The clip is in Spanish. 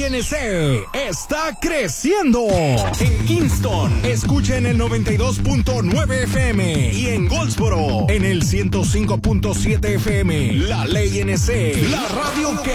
Ley NC está creciendo. En Kingston, escucha en el 92.9 FM y en Goldsboro, en el 105.7 FM. La Ley NC, la radio que